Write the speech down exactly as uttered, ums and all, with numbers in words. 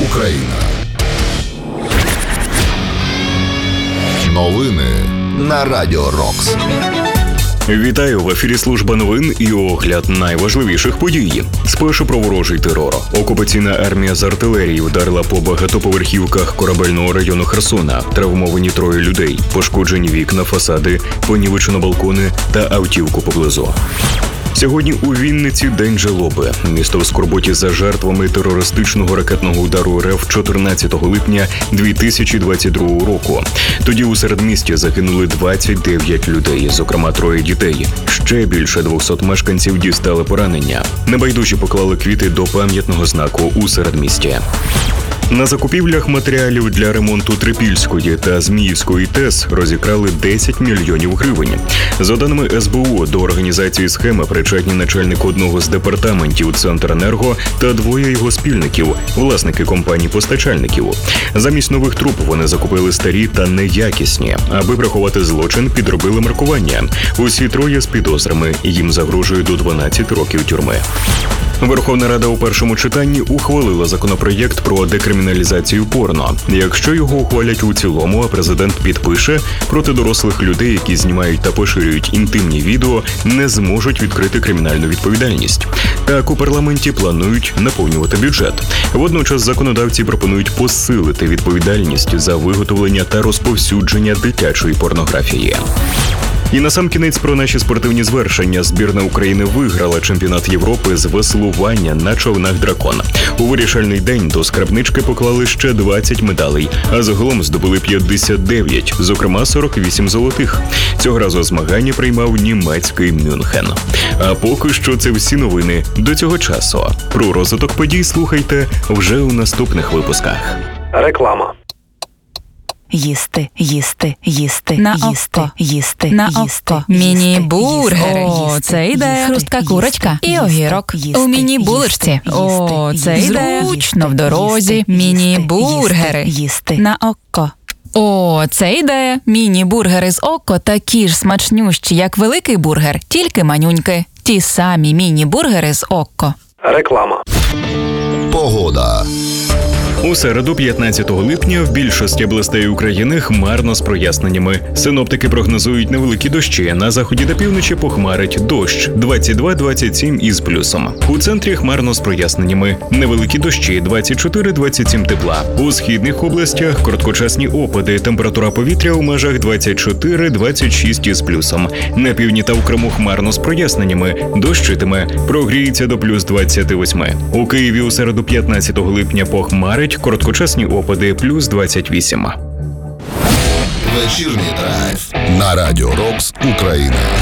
Україна. Новини на Радіо Рокс. Вітаю, в ефірі служба новин і огляд найважливіших подій. Спершу про ворожий терор. Окупаційна армія з артилерії вдарила по багатоповерхівках корабельного району Херсона. Травмовані троє людей, пошкоджені вікна, фасади, понівечено балкони та автівку поблизу. Сьогодні у Вінниці День жалоби. Місто в скорботі за жертвами терористичного ракетного удару РФ чотирнадцятого липня дві тисячі двадцять другого року. Тоді у середмісті загинули двадцять дев'ять людей, зокрема троє дітей. Ще більше двохсот мешканців дістали поранення. Небайдужі поклали квіти до пам'ятного знаку у середмісті. На закупівлях матеріалів для ремонту Трипільської та Зміївської ТЕС розікрали десять мільйонів гривень. За даними ес бе у, до організації схеми причетні начальник одного з департаментів Центренерго та двоє його спільників, власники компаній-постачальників. Замість нових труб вони закупили старі та неякісні. Аби приховати злочин, підробили маркування. Усі троє з підозрами. Їм загрожує до дванадцяти років тюрми. Верховна Рада у першому читанні ухвалила законопроєкт про декриміналізацію порно. Якщо його ухвалять у цілому, а президент підпише, проти дорослих людей, які знімають та поширюють інтимні відео, не зможуть відкрити кримінальну відповідальність. Так, у парламенті планують наповнювати бюджет. Водночас законодавці пропонують посилити відповідальність за виготовлення та розповсюдження дитячої порнографії. І насамкінець про наші спортивні звершення. Збірна України виграла чемпіонат Європи з веслування на човнах «Дракон». У вирішальний день до скарбнички поклали ще двадцять медалей, а загалом здобули п'ятдесят дев'ять, зокрема сорок вісім золотих. Цього разу змагання приймав німецький Мюнхен. А поки що це всі новини до цього часу. Про розвиток подій слухайте вже у наступних випусках. Реклама. Їсти, їсти, їсти, на їсти, око. їсти, На їсти, око. їсти, Міні-бургери. їсти, О, їсти, це ідея. їсти, Хрустка їсти, курочка і їсти, огірок. їсти, У міні-булочці. їсти, О, їсти, це їсти, зручно в їсти, дорозі. їсти, Міні-бургери. їсти, їсти. На око. О, це ідея. Міні-бургери з око такі ж смачнющі, як великий бургер, тільки манюньки. Ті самі міні-бургери з око. Реклама. Погода. У середу, п'ятнадцятого липня, в більшості областей України хмарно з проясненнями. Синоптики прогнозують невеликі дощі. На заході та півночі похмарить дощ двадцять два - двадцять сім із плюсом. У центрі хмарно з проясненнями. Невеликі дощі двадцять чотири - двадцять сім тепла. У східних областях короткочасні опади. Температура повітря у межах двадцять чотири - двадцять шість із плюсом. На півдні та в Криму хмарно з проясненнями. Дощитиме. Прогріється до плюс двадцять вісім. У Києві у середу, п'ятнадцятого липня, похмарить. Короткочасні опади плюс двадцять вісім. Вечірній драйв на Радіо Рокс Україна.